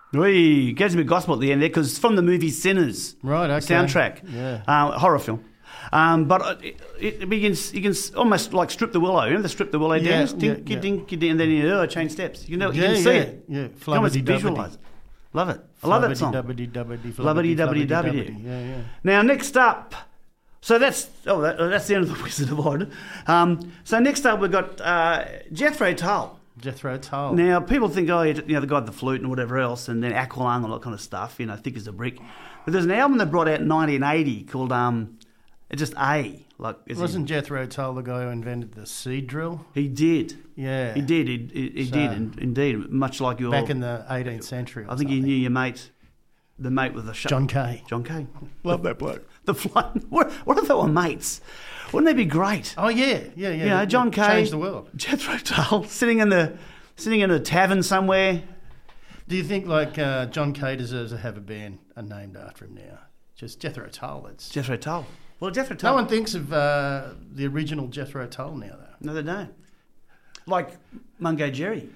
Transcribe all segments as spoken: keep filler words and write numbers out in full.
We gets a bit gospel at the end there because it's from the movie Sinners. Right, okay. Soundtrack. Yeah. Uh, horror film. Um, but it, it begins, you can almost like strip the willow. You know the strip the willow Yeah, dance? yeah, Dink, yeah. dink, dink, and then you uh, change steps. You know, you Yeah, can see yeah, it. yeah. You can almost Flubbity-dubbity. visualise it. Love it. I love that song. Flubbity-dubbity, Flubbity dubbity dubbity. flubbity-dubbity. Yeah, yeah. Now, next up, so that's oh that, that's the end of the Wizard of Oz. Um, so next up we've got uh, Jethro Tull. Jethro Tull. Now, people think, oh, you know, the guy with the flute and whatever else, and then Aqualung and all that kind of stuff, you know, thick as a brick. But there's an album they brought out in nineteen eighty called um, just A. Like, is Wasn't Jethro Tull the guy who invented the seed drill? he, he did. Yeah. He did. He, he, he So- did, in, indeed. Much like your... Back in the eighteenth century or I think he something. knew your mate, the mate with the... Sh- John Kay. John Kay. Love that bloke. The fly, what, what if they were mates? Wouldn't they be great? Oh, yeah. Yeah, yeah. You know, John Kay... Changed the world. Jethro Tull, sitting in the... Sitting in a tavern somewhere. Do you think, like, uh, John Kay deserves to have a band uh, named after him now? Just Jethro Tull. It's... Jethro Tull. Well, Jethro Tull... No one thinks of uh, the original Jethro Tull now, though. No, they don't. Like Mungo Jerry.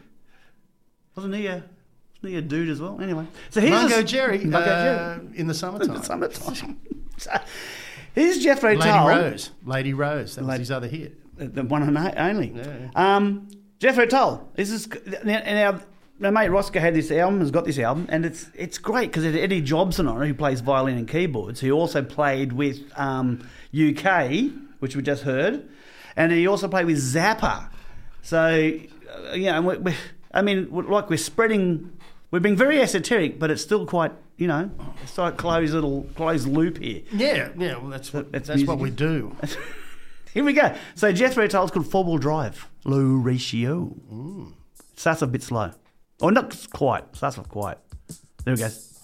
Wasn't he a, wasn't he a dude as well? Anyway. So here's Mungo a- Jerry, Mungo uh, Jerry. in the summertime. In the summertime. So here's Jethro Lady Tull. Rose. Lady Rose. That was Lady- his other hit. The one and only. Yeah. Um, Jethro Tull. This is... Now, now, my mate Roscoe had this album, has got this album, and it's it's great because it had Eddie Jobson on it, who plays violin and keyboards. He also played with um, U K, which we just heard, and he also played with Zappa. So, uh, you know, we, we, I mean, we're- like we're spreading, we're being very esoteric, but it's still quite, you know, it's like closed little closed loop here. Yeah, yeah. Well, that's what, That's that's, music, what we is- do. Here we go. So Jethro Tull's called Four Wheel Drive, low ratio. Starts off a bit slow. Or not quite. Starts off quiet. There we go.